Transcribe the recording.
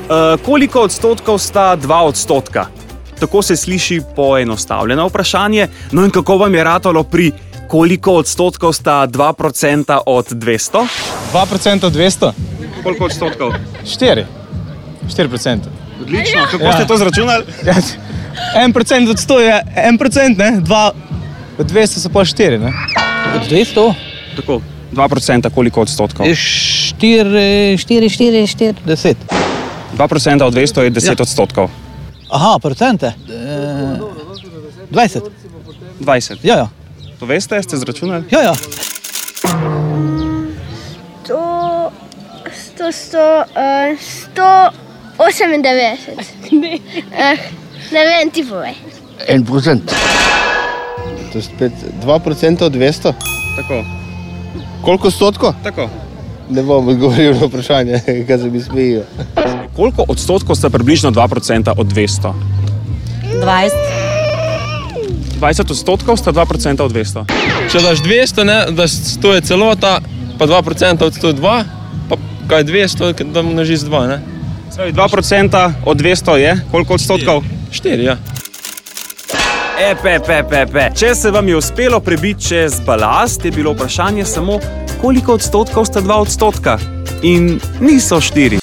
Koliko odstotkov sta 2 odstotka? Tako se sliši poenostavljeno vprašanje. No in kako vam je ratalo pri koliko odstotkov sta 2% od 200? 2% od 200? Koliko odstotkov? 4%. Odlično, kako ste to zračunali? 1% od 100 je 1%, ne? 2 od 200 so pa 4, ne? Od 200? Tako, 2% koliko odstotkov? 4, 10. 2% od 200 je 10 odstotkov. Aha, procente. 20. 20. Ja. To veste, ste zračunali? Ja. 198. Ne vem, ti povej. 1%. To je spet 2% od 200? Tako. Koliko odstotkov? Tako. Ne bom odgovoril na vprašanje, kaj se mi smejijo. Koliko odstotkov sta približno 2% od 200? 20. 20 odstotkov sta 2% od 200. Če daš 200, ne, da 100 je celota, pa 2% od 102, pa kaj 200, da množiš z 2, ne? 2% od 200 je? Koliko odstotkov? 4, ja. Če se vam je uspelo prebiti čez balast, je bilo vprašanje samo, koliko odstotkov sta 2 odstotka. In niso 4.